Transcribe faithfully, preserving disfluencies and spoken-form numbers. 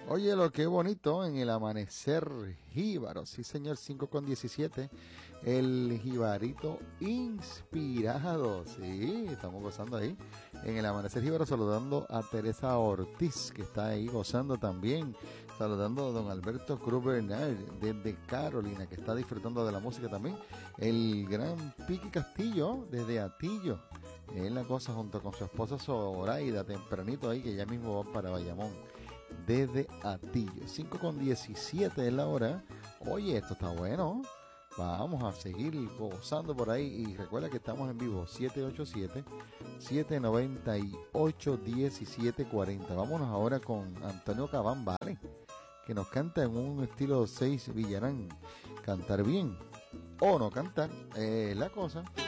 Oye, lo que bonito en el amanecer jíbaro, sí señor, cinco con diecisiete, el jibarito inspirado, sí, estamos gozando ahí, en el amanecer jíbaro saludando a Teresa Ortiz, que está ahí gozando también, saludando a don Alberto Cruz Bernal, desde Carolina, que está disfrutando de la música también, el gran Piqui Castillo, desde Atillo, en la cosa junto con su esposa Zoraida, tempranito ahí, que ya mismo va para Bayamón. Desde Atillo, cinco con diecisiete es la hora. Oye, esto está bueno. Vamos a seguir gozando por ahí. Y recuerda que estamos en vivo, siete ocho siete, siete nueve ocho, uno siete cuatro cero. Vámonos ahora con Antonio Cabán, ¿vale? Que nos canta en un estilo seis Villarán. Cantar bien o no cantar es la cosa.